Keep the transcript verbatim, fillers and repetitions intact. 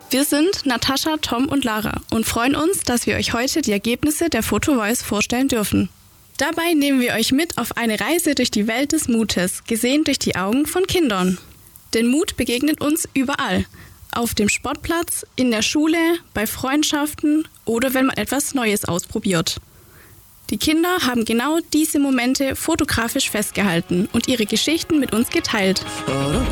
Wir sind Natascha, Tom und Lara und freuen uns, dass wir euch heute die Ergebnisse der Photo Voice vorstellen dürfen. Dabei nehmen wir euch mit auf eine Reise durch die Welt des Mutes, gesehen durch die Augen von Kindern. Denn Mut begegnet uns überall. Auf dem Sportplatz, in der Schule, bei Freundschaften oder wenn man etwas Neues ausprobiert. Die Kinder haben genau diese Momente fotografisch festgehalten und ihre Geschichten mit uns geteilt.